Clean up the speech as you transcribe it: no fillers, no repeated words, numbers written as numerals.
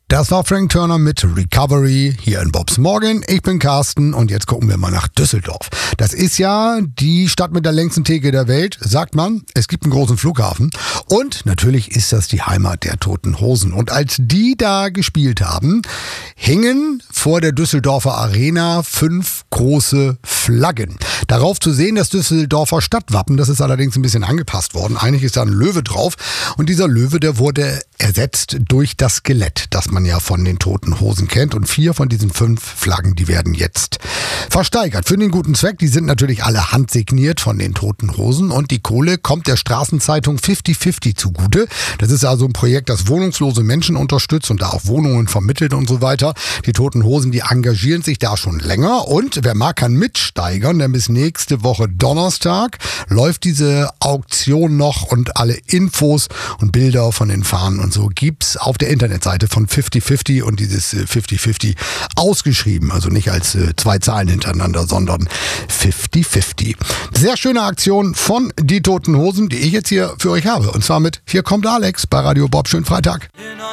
Das war Frank Turner mit Recovery hier in Bobs Morgen. Ich bin Carsten und jetzt gucken wir mal nach Düsseldorf. Das ist ja die Stadt mit der längsten Theke der Welt, sagt man. Es gibt einen großen Flughafen und natürlich ist das die Heimat der Toten Hosen. Und als die da gespielt haben, hingen vor der Düsseldorfer Arena 5 große Flaggen. Darauf zu sehen das Düsseldorfer Stadtwappen, das ist allerdings ein bisschen angepasst worden. Eigentlich ist da ein Löwe drauf und dieser Löwe, der wurde ersetzt durch das Skelett, das man ja von den Toten Hosen kennt. Und 4 von diesen 5 Flaggen, die werden jetzt versteigert. Für den guten Zweck, die sind natürlich alle handsigniert von den Toten Hosen und die Kohle kommt der Straßenzeitung 50/50 zugute. Das ist also ein Projekt, das wohnungslose Menschen unterstützt und da auch Wohnungen vermittelt und so weiter. Die Toten Hosen, die engagieren sich da schon länger und wer mag, kann mitsteigern, denn bis nächste Woche Donnerstag läuft diese Auktion noch und alle Infos und Bilder von den Fahnen und so gibt's auf der Internetseite von 50/50 und dieses 50/50 ausgeschrieben, also nicht als 2 Zahlen hintereinander, sondern 50/50. Sehr schöne Aktion von die Toten Hosen, die ich jetzt hier für euch habe. Und zwar mit Hier kommt Alex bei Radio Bob. Schönen Freitag.